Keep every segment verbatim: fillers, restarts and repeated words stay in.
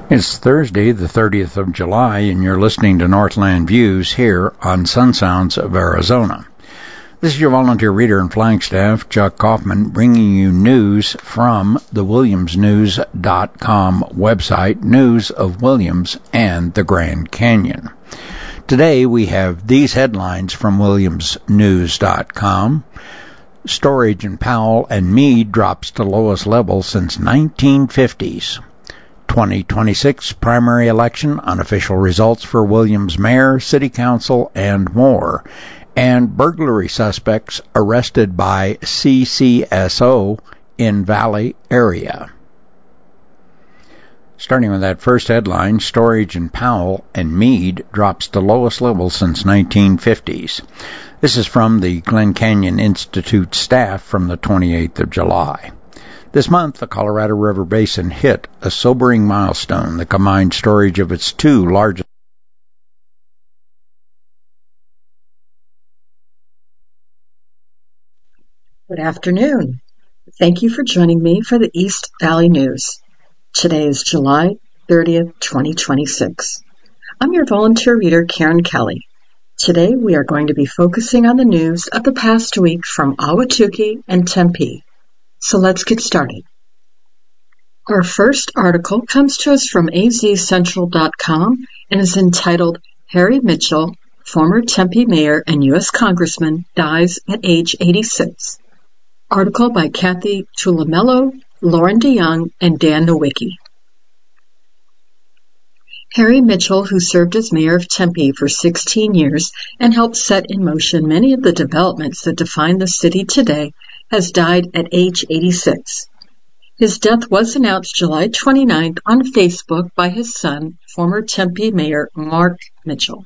It's Thursday, the thirtieth of July, and you're listening to Northland Views here on Sun Sounds of Arizona. This is your volunteer reader and Flagstaff, Chuck Kaufman, bringing you news from the Williams News dot com website, news of Williams and the Grand Canyon. Today we have these headlines from Williams News dot com. Storage in Powell and Meade drops to lowest level since nineteen fifties. twenty twenty-six primary election, unofficial results for Williams mayor, city council, and more. And burglary suspects arrested by C C S O in Valley area. Starting with that first headline, storage in Powell and Meade drops to lowest level since nineteen fifties. This is from the Glen Canyon Institute staff from the twenty-eighth of July. This month, the Colorado River Basin hit a sobering milestone, the combined storage of its two largest Good afternoon. Thank you for joining me for the East Valley News. Today is July thirtieth, twenty twenty-six. I'm your volunteer reader, Karen Kelly. Today we are going to be focusing on the news of the past week from Ahwatukee and Tempe. So let's get started. Our first article comes to us from A Z Central dot com and is entitled, Harry Mitchell, former Tempe mayor and U S Congressman, dies at age eighty-six. Article by Kathy Tulamello, Lauren DeYoung, and Dan Nowicki. Harry Mitchell, who served as mayor of Tempe for sixteen years and helped set in motion many of the developments that define the city today, has died at age eighty-six. His death was announced July twenty-ninth on Facebook by his son, former Tempe Mayor Mark Mitchell.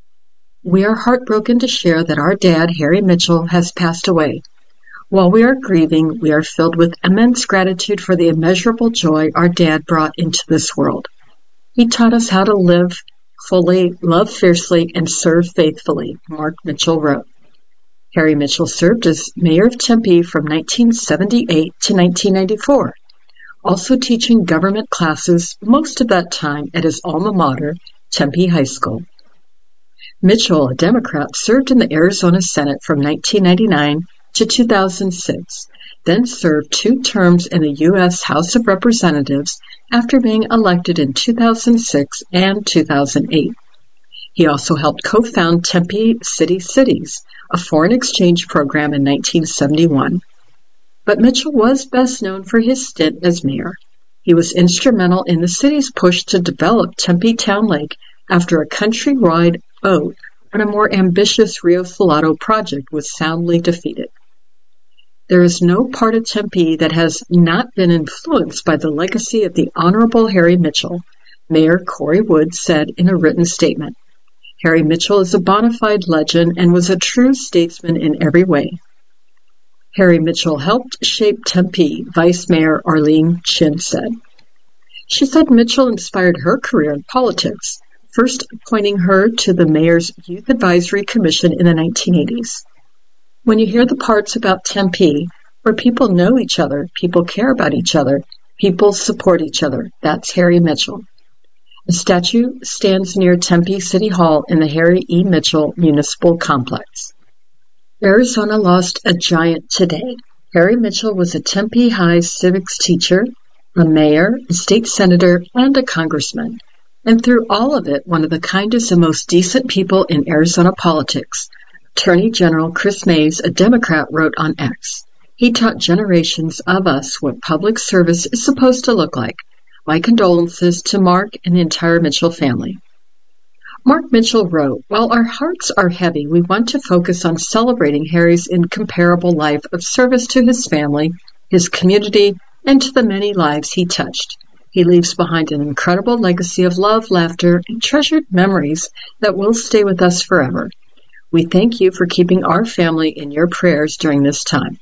We are heartbroken to share that our dad, Harry Mitchell, has passed away. While we are grieving, we are filled with immense gratitude for the immeasurable joy our dad brought into this world. He taught us how to live fully, love fiercely, and serve faithfully, Mark Mitchell wrote. Harry Mitchell served as mayor of Tempe from nineteen seventy-eight to nineteen ninety-four, also teaching government classes most of that time at his alma mater, Tempe High School. Mitchell, a Democrat, served in the Arizona Senate from nineteen ninety-nine to two thousand six, then served two terms in the U S House of Representatives after being elected in two thousand six and two thousand eight. He also helped co-found Tempe City Cities, a foreign exchange program in nineteen seventy-one. But Mitchell was best known for his stint as mayor. He was instrumental in the city's push to develop Tempe Town Lake after a countrywide vote on a more ambitious Rio Salado project was soundly defeated. There is no part of Tempe that has not been influenced by the legacy of the Honorable Harry Mitchell, Mayor Corey Wood said in a written statement. Harry Mitchell is a bona fide legend and was a true statesman in every way. Harry Mitchell helped shape Tempe, Vice Mayor Arlene Chin said. She said Mitchell inspired her career in politics, first appointing her to the Mayor's Youth Advisory Commission in the nineteen eighties. When you hear the parts about Tempe, where people know each other, people care about each other, people support each other, that's Harry Mitchell. A statue stands near Tempe City Hall in the Harry E. Mitchell Municipal Complex. Arizona lost a giant today. Harry Mitchell was a Tempe High civics teacher, a mayor, a state senator, and a congressman. And through all of it, one of the kindest and most decent people in Arizona politics. Attorney General Chris Mays, a Democrat, wrote on X. He taught generations of us what public service is supposed to look like. My condolences to Mark and the entire Mitchell family. Mark Mitchell wrote, while our hearts are heavy, we want to focus on celebrating Harry's incomparable life of service to his family, his community, and to the many lives he touched. He leaves behind an incredible legacy of love, laughter, and treasured memories that will stay with us forever. We thank you for keeping our family in your prayers during this time.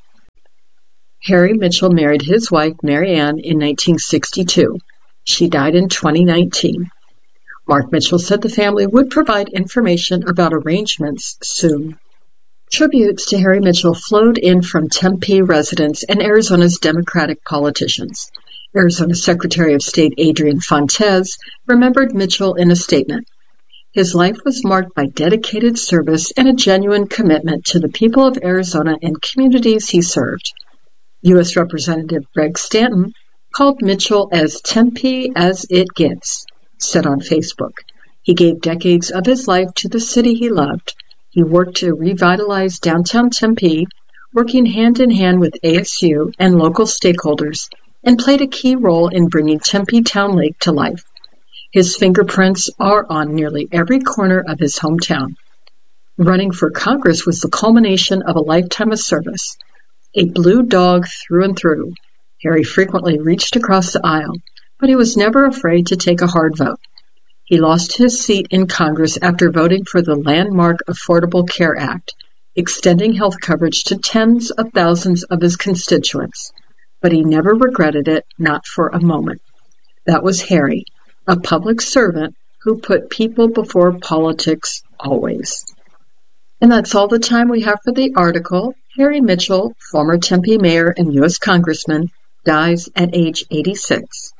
Harry Mitchell married his wife, Mary Ann, in nineteen sixty-two. She died in twenty nineteen. Mark Mitchell said the family would provide information about arrangements soon. Tributes to Harry Mitchell flowed in from Tempe residents and Arizona's Democratic politicians. Arizona Secretary of State Adrian Fontes remembered Mitchell in a statement. His life was marked by dedicated service and a genuine commitment to the people of Arizona and communities he served. U S Representative Greg Stanton called Mitchell as Tempe as it gets, said on Facebook. He gave decades of his life to the city he loved. He worked to revitalize downtown Tempe, working hand-in-hand with A S U and local stakeholders, and played a key role in bringing Tempe Town Lake to life. His fingerprints are on nearly every corner of his hometown. Running for Congress was the culmination of a lifetime of service. A blue dog through and through, Harry frequently reached across the aisle, but he was never afraid to take a hard vote. He lost his seat in Congress after voting for the landmark Affordable Care Act, extending health coverage to tens of thousands of his constituents. But he never regretted it, not for a moment. That was Harry, a public servant who put people before politics always. And that's all the time we have for the article. Harry Mitchell, former Tempe mayor and U S congressman, dies at age eighty-six.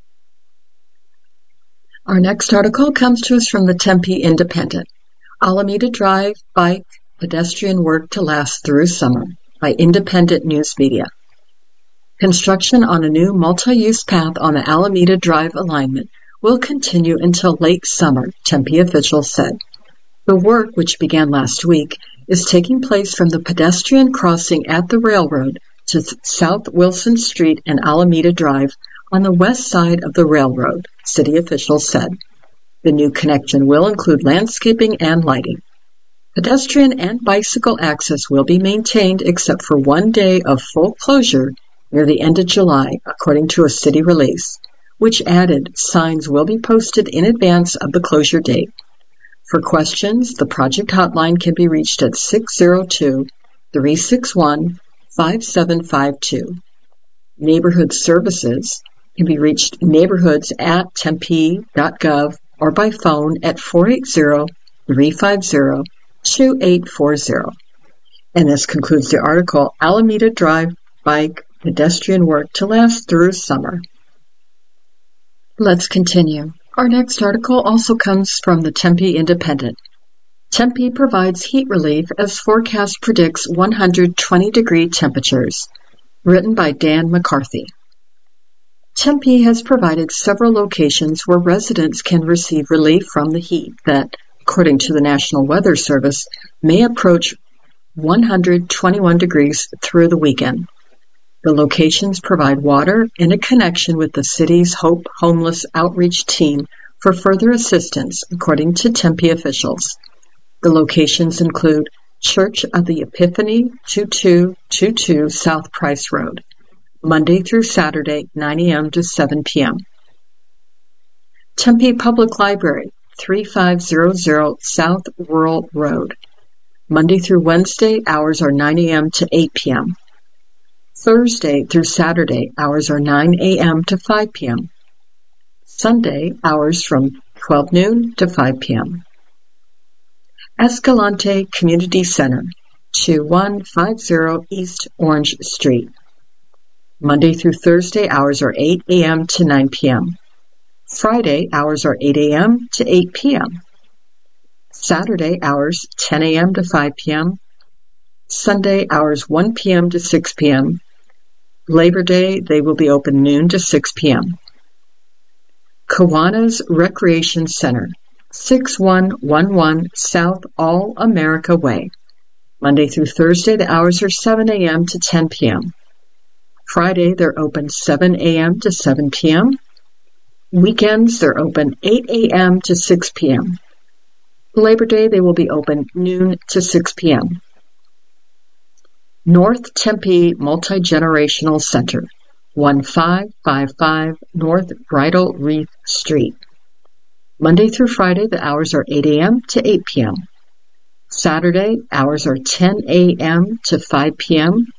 Our next article comes to us from the Tempe Independent. Alameda Drive bike pedestrian work to last through summer by Independent News Media. Construction on a new multi-use path on the Alameda Drive alignment will continue until late summer, Tempe officials said. The work, which began last week, is taking place from the pedestrian crossing at the railroad to South Wilson Street and Alameda Drive on the west side of the railroad, city officials said. The new connection will include landscaping and lighting. Pedestrian and bicycle access will be maintained except for one day of full closure near the end of July, according to a city release, which added signs will be posted in advance of the closure date. For questions, the project hotline can be reached at six oh two, three six one, five seven five two. Neighborhood services can be reached neighborhoods at tempe dot gov or by phone at four eight zero, three five zero, two eight four zero. And this concludes the article, Alameda Drive Bike Pedestrian Work to Last Through Summer. Let's continue. Our next article also comes from the Tempe Independent. Tempe provides heat relief as forecast predicts one hundred twenty degree temperatures. Written by Dan McCarthy. Tempe has provided several locations where residents can receive relief from the heat that, according to the National Weather Service, may approach one hundred twenty-one degrees through the weekend. The locations provide water and a connection with the city's Hope Homeless Outreach Team for further assistance, according to Tempe officials. The locations include Church of the Epiphany, twenty-two twenty-two South Price Road, Monday through Saturday, nine a.m. to seven p.m. Tempe Public Library, thirty-five hundred South Rural Road, Monday through Wednesday, hours are nine a.m. to eight p.m. Thursday through Saturday, hours are nine a.m. to five p.m. Sunday, hours from twelve noon to five p.m. Escalante Community Center, twenty-one fifty East Orange Street. Monday through Thursday, hours are eight a.m. to nine p.m. Friday, hours are eight a.m. to eight p.m. Saturday, hours ten a.m. to five p.m. Sunday, hours one p.m. to six p.m. Labor Day, they will be open noon to six p.m. Kiwanis Recreation Center, sixty-one eleven South All America Way. Monday through Thursday, the hours are seven a.m. to ten p.m. Friday, they're open seven a.m. to seven p.m. Weekends, they're open eight a.m. to six p.m. Labor Day, they will be open noon to six p.m. North Tempe Multi-Generational Center, fifteen fifty-five North Bridal Wreath Street. Monday through Friday, the hours are eight a.m. to eight p.m. Saturday, hours are ten a.m. to five p.m.